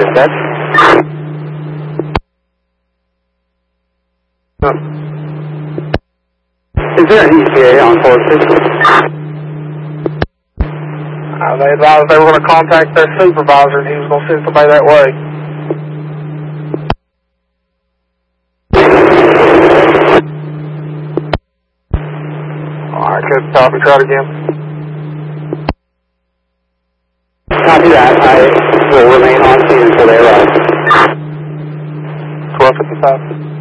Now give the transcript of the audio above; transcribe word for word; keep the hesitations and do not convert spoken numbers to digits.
dispatch. Huh. Is there an E T A on four sixty? Uh, they advised they were going to contact their supervisor and he was going to send somebody that way. Alright, good. Copy. Try it again. Copy that. I will remain on scene until they arrive. twelve fifty-five.